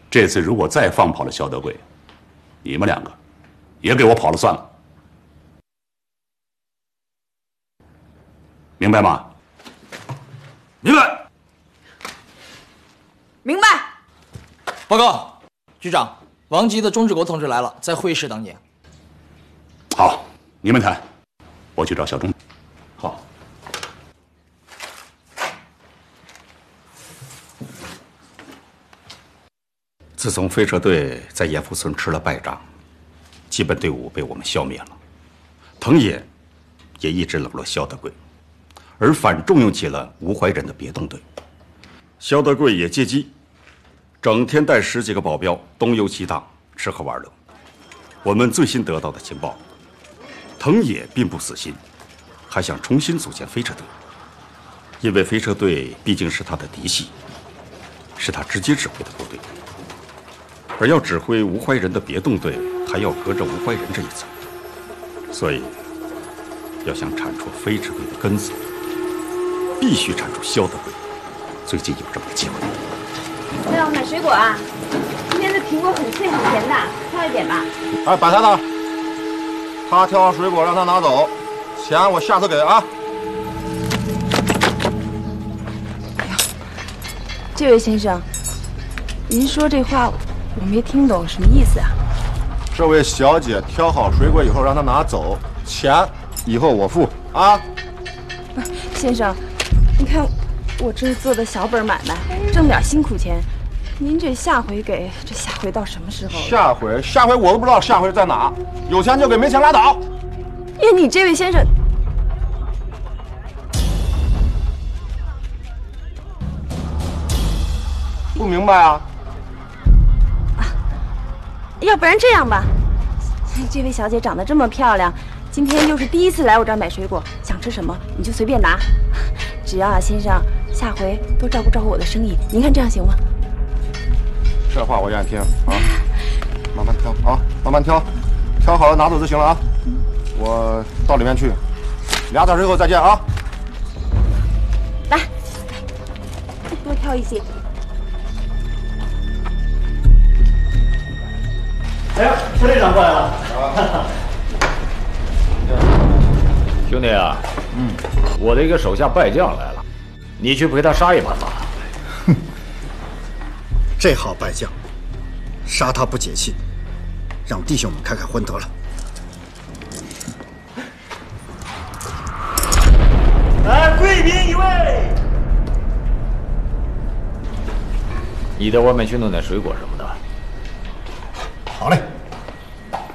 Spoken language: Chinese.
这次如果再放跑了肖德贵，你们两个也给我跑了算了，明白吗？明白。 明白。 报告，局长，王级的钟志国同志来了，在会议室等你。 好，你们谈，我去找小钟。 好。自从飞车队在盐湖村吃了败仗，基本队伍被我们消灭了，藤野也一直冷落肖德贵，而反重用起了吴怀仁的别动队。肖德贵也借机，整天带10几个保镖东游西荡，吃喝玩乐。我们最新得到的情报，藤野并不死心，还想重新组建飞车队，因为飞车队毕竟是他的嫡系，是他直接指挥的部队。而要指挥吴怀仁的别动队，还要隔着吴怀仁这一层，所以要想铲除飞车队的根子，必须铲除肖德贵。最近有这么个机会。 来，我买水果啊！今天的苹果很脆很甜的，挑一点吧。 哎，白太太，他挑好水果让他拿走，钱我下次给啊。 哎呀，这位先生，您说这话我没听懂，什么意思啊？ 这位小姐挑好水果以后让他拿走，钱以后我付啊。 不是，先生，你看我这是做的小本买卖，挣点辛苦钱，您这下回给，这下回到什么时候？ 下回我都不知道下回在哪，有钱就给，没钱拉倒。 呀，你这位先生， 不明白啊？ 要不然这样吧，这位小姐长得这么漂亮，今天又是第一次来我这儿买水果，想吃什么你就随便拿，只要先生下回多照顾我的生意，您看这样行吗？ 这话我愿意听啊，慢慢挑啊，慢慢挑，挑好了拿走就行了啊。我到里面去，2小时以后再见啊。 来，多挑一些。 哎，副队长过来了。 兄弟啊，我的一个手下败将来了，你去陪他杀一盘吧。 哼，这好败将，杀他不解气，让弟兄们开开荤得了。 来，贵宾一位。 你到外面去弄点水果什么的。 好嘞。